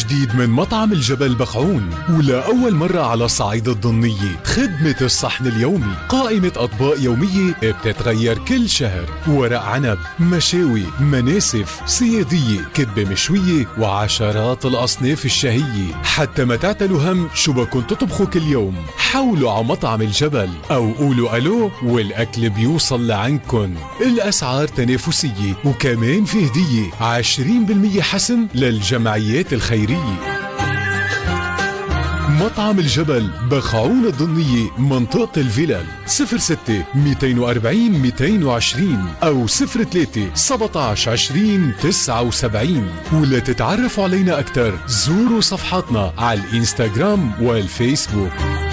جديد من مطعم الجبل بخعون، ولأول مرة على الصعيد الضمنية خدمة الصحن اليومي، قائمة أطباق يومية بتتغير كل شهر، ورق عنب، مشاوي، مناسف، سيادية، كبة مشوية، وعشرات الأصناف الشهية. حتى ما تعتلوا هم شو بكون تطبخوا كل يوم، حولوا على مطعم الجبل أو قولوا ألو والأكل بيوصل لعندكن. الأسعار تنافسية، وكمان في هدية 20% حسن للجمعيات الخيرية. مطعم الجبل بخعون الضمنية، منطقة الفلل، 06-240-220 أو 03-17-20-79. ولا تتعرفوا علينا أكتر زوروا صفحاتنا على الإنستغرام والفيسبوك.